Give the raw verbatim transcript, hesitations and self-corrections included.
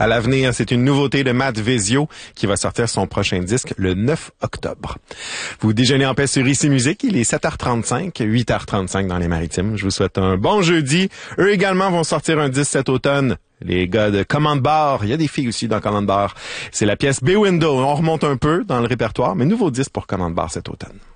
À l'avenir, c'est une nouveauté de Matt Vezio qui va sortir son prochain disque le neuf octobre. Vous déjeunez en paix sur Ici Musique, il est sept heures trente-cinq, huit heures trente-cinq dans les Maritimes. Je vous souhaite un bon jeudi. Eux également vont sortir un disque cet automne. Les gars de Command Bar, il y a des filles aussi dans Command Bar. C'est la pièce Bay Window. On remonte un peu dans le répertoire, mais nouveau disque pour Command Bar cet automne.